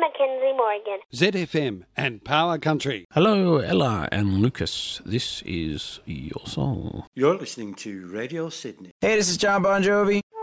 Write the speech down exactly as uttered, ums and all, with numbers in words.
Mackenzie Morgan. Z F M and Power Country. Hello, Ella and Lucas. This is your song. You're listening to Radio Sydney. Hey, this is John Bon Jovi.